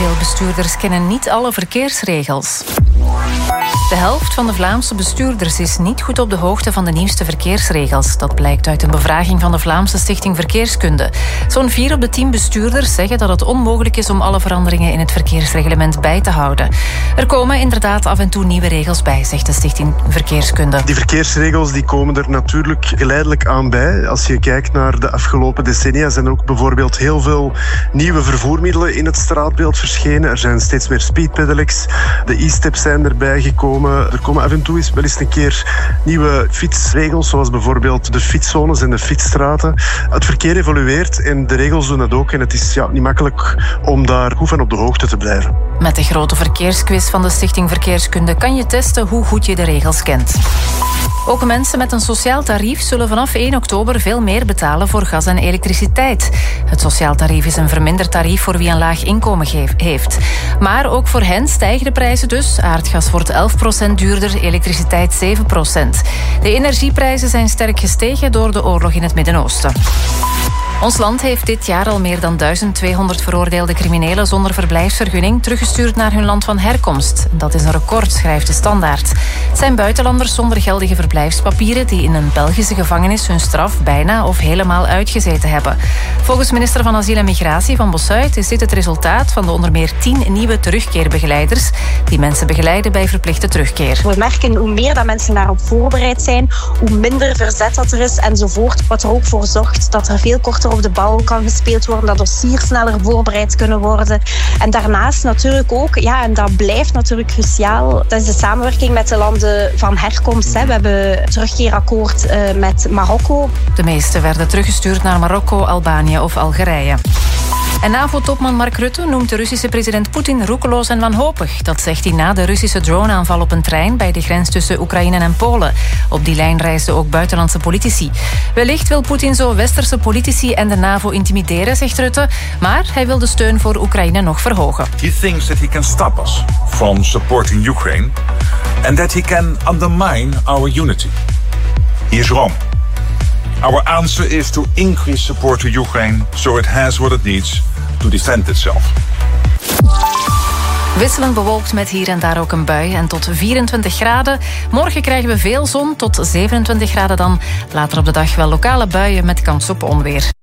Veel bestuurders kennen niet alle verkeersregels. De helft van de Vlaamse bestuurders is niet goed op de hoogte van de nieuwste verkeersregels. Dat blijkt uit een bevraging van de Vlaamse Stichting Verkeerskunde. Zo'n 4 op de 10 bestuurders zeggen dat het onmogelijk is om alle veranderingen in het verkeersreglement bij te houden. Er komen inderdaad af en toe nieuwe regels bij, zegt de Stichting Verkeerskunde. Die verkeersregels die komen er natuurlijk geleidelijk aan bij. Als je kijkt naar de afgelopen decennia zijn er ook bijvoorbeeld heel veel nieuwe vervoermiddelen in het straatbeeld verschenen. Er zijn steeds meer speedpedelecs. De e-steps zijn erbij gekomen. Er komen af en toe wel eens een keer nieuwe fietsregels, zoals bijvoorbeeld de fietszones en de fietsstraten. Het verkeer evolueert en de regels doen dat ook. En het is niet makkelijk om daar goed van op de hoogte te blijven. Met de grote verkeersquiz van de Stichting Verkeerskunde kan je testen hoe goed je de regels kent. Ook mensen met een sociaal tarief zullen vanaf 1 oktober veel meer betalen voor gas en elektriciteit. Het sociaal tarief is een verminderd tarief voor wie een laag inkomen heeft. Maar ook voor hen stijgen de prijzen dus. Aardgas wordt 11% duurder, elektriciteit 7%. De energieprijzen zijn sterk gestegen door de oorlog in het Midden-Oosten. Ons land heeft dit jaar al meer dan 1200 veroordeelde criminelen zonder verblijfsvergunning teruggestuurd naar hun land van herkomst. Dat is een record, schrijft de Standaard. Het zijn buitenlanders zonder geldige verblijfspapieren die in een Belgische gevangenis hun straf bijna of helemaal uitgezeten hebben. Volgens minister van Asiel en Migratie Van Bossuit is dit het resultaat van de onder meer 10 nieuwe terugkeerbegeleiders die mensen begeleiden bij verplichte terugkeer. We merken hoe meer dat mensen daarop voorbereid zijn, hoe minder verzet dat er is enzovoort. Wat er ook voor zorgt dat er veel korter op de bal kan gespeeld worden, dat dossiers sneller voorbereid kunnen worden. En daarnaast natuurlijk ook, en dat blijft natuurlijk cruciaal, dat is de samenwerking met de landen van herkomst. We hebben een terugkeerakkoord met Marokko. De meeste werden teruggestuurd naar Marokko, Albanië of Algerije. En NAVO-topman Mark Rutte noemt de Russische president Poetin roekeloos en wanhopig. Dat zegt hij na de Russische droneaanval op een trein bij de grens tussen Oekraïne en Polen. Op die lijn reisden ook buitenlandse politici. Wellicht wil Poetin zo westerse politici en de NAVO intimideren, zegt Rutte. Maar hij wil de steun voor Oekraïne nog verhogen. He thinks that he can stop us from supporting Ukraine and that he can undermine our unity. He is wrong. Our answer is to increase support to Ukraine so it has what it needs to defend itself. Wisselend bewolkt met hier en daar ook een bui en tot 24 graden. Morgen krijgen we veel zon, tot 27 graden dan. Later op de dag wel lokale buien met kans op onweer.